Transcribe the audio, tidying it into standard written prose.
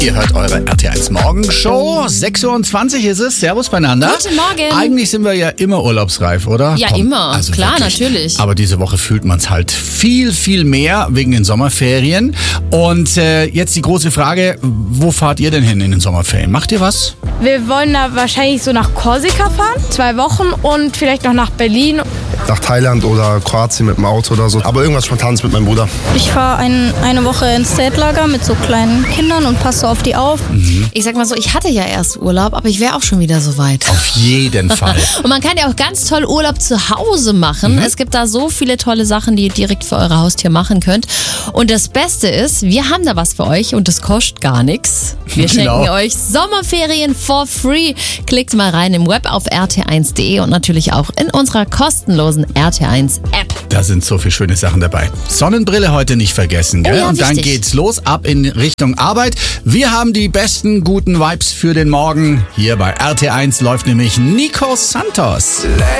Ihr hört eure RT1 Morgenshow. 6.20 Uhr ist es. Servus beieinander. Guten Morgen. Eigentlich sind wir ja immer urlaubsreif, oder? Ja, immer. Klar, wirklich. natürlich. Aber diese Woche fühlt man es halt viel, viel mehr wegen den Sommerferien. Und jetzt die große Frage, wo fahrt ihr denn hin in den Sommerferien? Macht ihr was? Wir wollen da wahrscheinlich so nach Korsika fahren, 2 Wochen und vielleicht noch nach Berlin. Nach Thailand oder Kroatien mit dem Auto oder so. Aber irgendwas Spontanes mit meinem Bruder. Ich fahre eine Woche ins Zeltlager mit so kleinen Kindern und passe auf die auf. Ich sag mal so, ich hatte ja erst Urlaub, aber ich wäre auch schon wieder so weit. Auf jeden Fall. Und man kann ja auch ganz toll Urlaub zu Hause machen. Es gibt da so viele tolle Sachen, die ihr direkt für eure Haustür machen könnt. Und das Beste ist, wir haben da was für euch und das kostet gar nichts. Wir schenken euch Sommerferien for free. Klickt mal rein im Web auf rt1.de und natürlich auch in unserer kostenlosen RT1-App. Da sind so viele schöne Sachen dabei. Sonnenbrille heute nicht vergessen, gell? Oh ja, und dann wichtig. geht's los, ab in Richtung Arbeit. Wir haben die besten guten Vibes für den Morgen. Hier bei RT1 läuft nämlich Nico Santos.